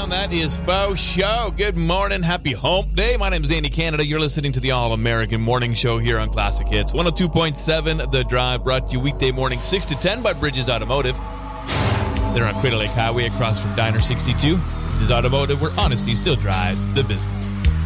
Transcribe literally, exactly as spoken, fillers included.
and that is Faux Show. Good morning. Happy Hump Day. My name is Danny Canada. You're listening to the All-American Morning Show here on Classic Hits. one oh two point seven The Drive, brought to you weekday morning six to ten by Bridges Automotive. They're on Crater Lake Highway across from Diner sixty-two. Bridges Automotive, where honesty still drives the business.